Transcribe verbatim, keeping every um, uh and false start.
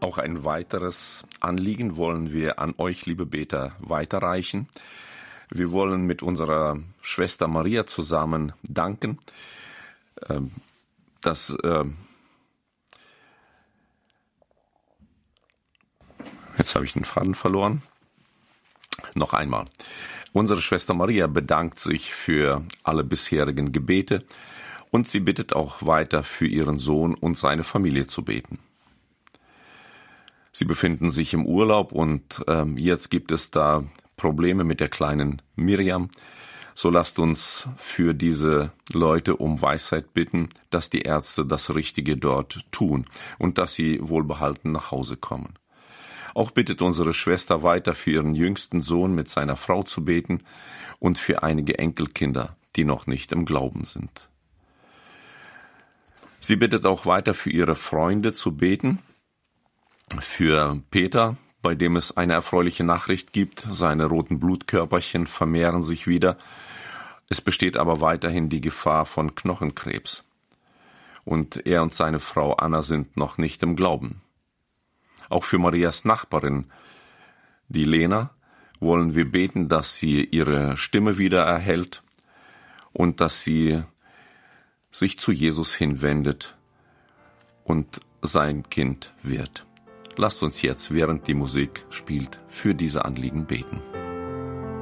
Auch ein weiteres Anliegen wollen wir an euch, liebe Beter, weiterreichen. Wir wollen mit unserer Schwester Maria zusammen danken, dass jetzt habe ich den Faden verloren. Noch einmal. Unsere Schwester Maria bedankt sich für alle bisherigen Gebete und sie bittet auch weiter für ihren Sohn und seine Familie zu beten. Sie befinden sich im Urlaub und äh, jetzt gibt es da Probleme mit der kleinen Miriam. So lasst uns für diese Leute um Weisheit bitten, dass die Ärzte das Richtige dort tun und dass sie wohlbehalten nach Hause kommen. Auch bittet unsere Schwester weiter für ihren jüngsten Sohn mit seiner Frau zu beten und für einige Enkelkinder, die noch nicht im Glauben sind. Sie bittet auch weiter für ihre Freunde zu beten, für Peter, bei dem es eine erfreuliche Nachricht gibt. Seine roten Blutkörperchen vermehren sich wieder. Es besteht aber weiterhin die Gefahr von Knochenkrebs. Und er und seine Frau Anna sind noch nicht im Glauben. Auch für Marias Nachbarin, die Lena, wollen wir beten, dass sie ihre Stimme wieder erhält und dass sie sich zu Jesus hinwendet und sein Kind wird. Lasst uns jetzt, während die Musik spielt, für diese Anliegen beten.